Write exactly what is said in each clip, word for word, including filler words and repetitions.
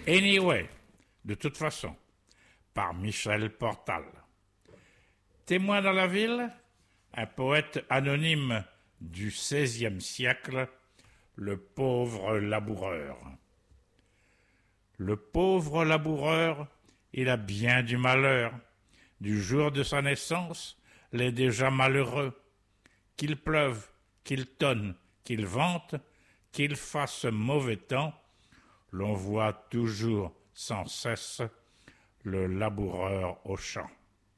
Anyway, de toute façon, par Michel Portal. Témoin dans la ville, un poète anonyme du seizième siècle, le pauvre laboureur. Le pauvre laboureur, il a bien du malheur. Du jour de sa naissance, l'est déjà malheureux. Qu'il pleuve, qu'il tonne, qu'il vente, qu'il fasse mauvais temps, l'on voit toujours sans cesse le laboureur au champ.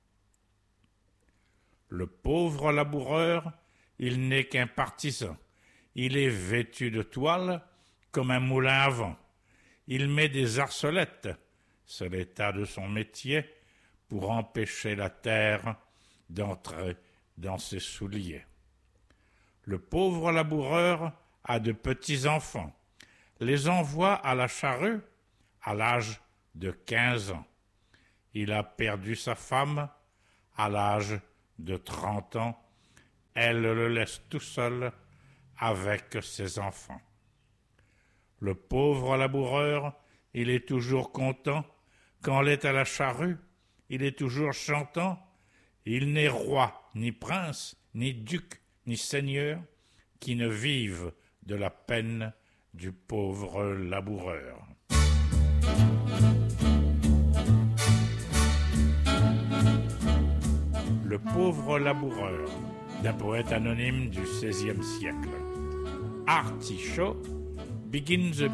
Le pauvre laboureur, il n'est qu'un partisan. Il est vêtu de toile comme un moulin à vent. Il met des arcelettes, c'est l'état de son métier, pour empêcher la terre d'entrer dans ses souliers. Le pauvre laboureur a de petits-enfants, les envoie à la charrue à l'âge de quinze ans. Il a perdu sa femme à l'âge de trente ans. Elle le laisse tout seul avec ses enfants. Le pauvre laboureur, il est toujours content. Quand il est à la charrue, il est toujours chantant. Il n'est roi, ni prince, ni duc, ni seigneur, qui ne vive de la peine du pauvre laboureur. Le pauvre laboureur, d'un poète anonyme du seizième siècle. Artichaut begins